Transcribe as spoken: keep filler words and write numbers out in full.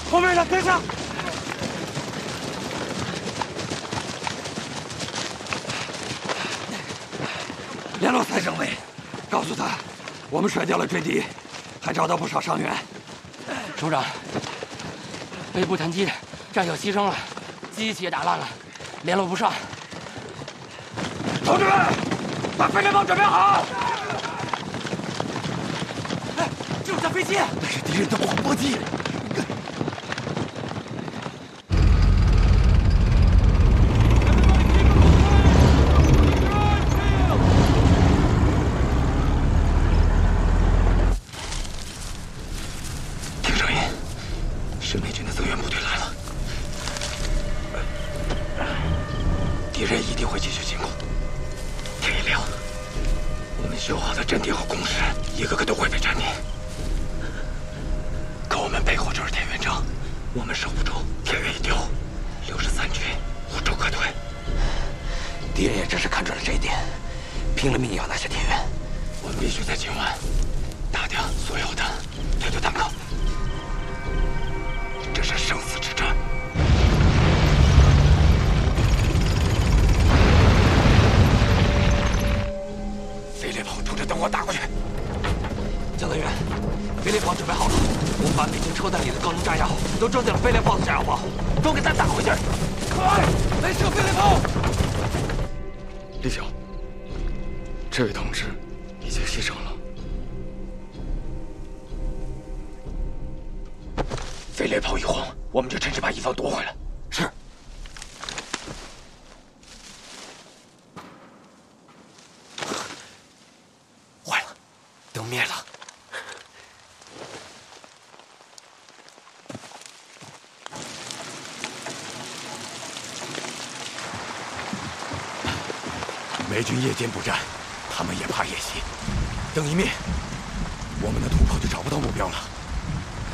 后面的跟上！联络蔡政委，告诉他，我们甩掉了追敌，还找到不少伤员。 首长，北部团机战友牺牲了，机器也打烂了，联络不上。 同志们，把飞猎炮准备好！ 哎，就是架飞机， 那是敌人的广播机。 是美军的增援部队来了，敌人一定会继续进攻。天一亮，我们修好的阵地和工事一个个都会被占领。可我们背后就是田园城，我们守不住，田园一丢，六十三军无处可退。 敌人也真是看准了这一点，拼了命也要拿下田园。 我们必须在今晚打掉所有的推土坦克。 这是生死之战。飞猎炮冲着灯光打过去。 江德元，飞猎炮准备好了，我们把美军车弹里的高能炸药都装进了飞猎炮的炸药包，都给它打回去。快，来射飞猎炮！ 李晓，这位同志已经牺牲了。 飞猎炮一晃，我们就趁势把一方夺回来。是。 坏了，灯灭了。 美军夜间布战，他们也怕夜袭。灯一灭，我们的土炮就找不到目标了。